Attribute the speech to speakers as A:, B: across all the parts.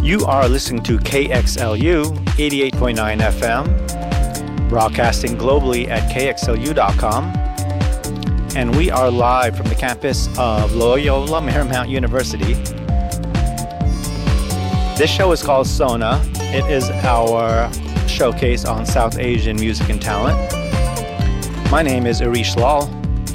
A: You are listening to KXLU 88.9 FM, broadcasting globally at kxlu.com. And we are live from the campus of Loyola Marymount University. This show is called Sona. It is our showcase on South Asian music and talent. My name is Arish Lal.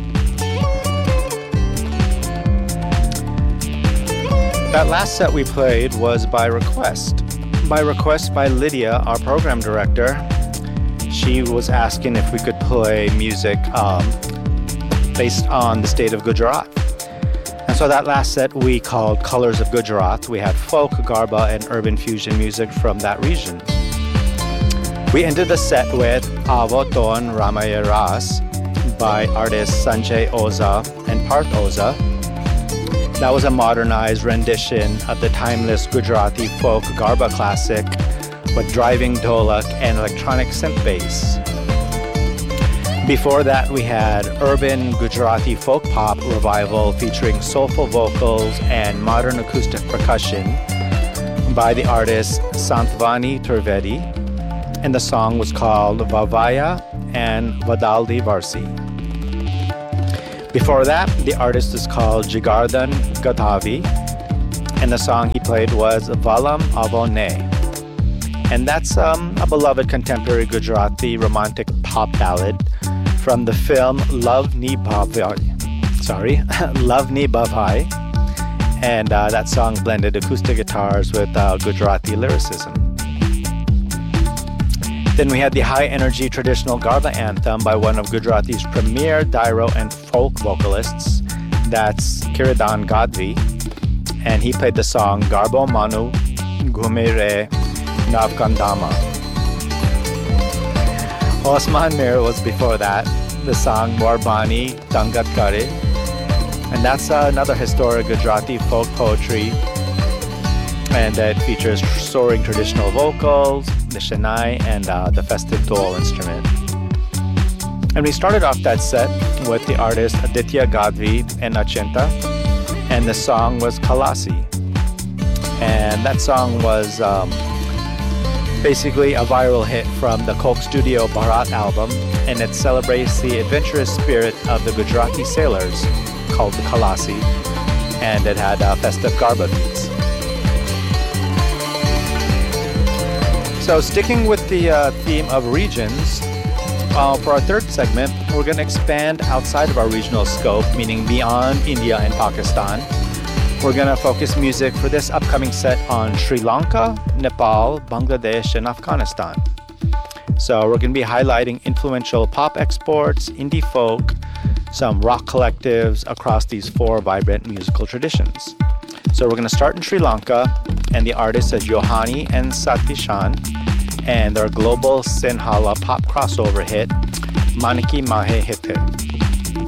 A: That last set we played was by request. By request by Lydia, our program director. She was asking if we could play music based on the state of Gujarat. And so that last set we called Colors of Gujarat. We had folk, garba, and urban fusion music from that region. We ended the set with Avo Ton Ramaya Ras by artists Sanjay Oza and Parth Oza. That was a modernized rendition of the timeless Gujarati folk garba classic with driving dholak and electronic synth bass. Before that, we had urban Gujarati folk pop revival featuring soulful vocals and modern acoustic percussion by the artist Santvani Trivedi, and the song was called Vavaya and Vadaldi Varsi. Before that, the artist is called Jigardhan Gadhavi, and the song he played was Valam Avone. And that's a beloved contemporary Gujarati romantic pop ballad from the film Love Ni Bhavai. And that song blended acoustic guitars with Gujarati lyricism. Then we had the high-energy traditional Garba anthem by one of Gujarati's premier dairo and folk vocalists. That's Kiridan Gadvi. And he played the song Garbo Manu Ghumere Navkandama. Osman Mir was before that, the song Warbani Dangat Kare. And that's another historic Gujarati folk poetry. And it features soaring traditional vocals, the shanai, and the festive dole instrument. And we started off that set with the artist Aditya Gadvi and Achinta, and the song was Kalasi. And that song was basically a viral hit from the Coke Studio Bharat album, and it celebrates the adventurous spirit of the Gujarati sailors called the Kalasi, and it had festive garba beats. So sticking with the theme of regions, for our third segment, we're going to expand outside of our regional scope, meaning beyond India and Pakistan. We're going to focus music for this upcoming set on Sri Lanka, Nepal, Bangladesh, and Afghanistan. So we're going to be highlighting influential pop exports, indie folk, some rock collectives across these four vibrant musical traditions. So we're going to start in Sri Lanka, and the artists are Yohani and Satishan, and their global Sinhala pop crossover hit, Maniki Mahe Hitte.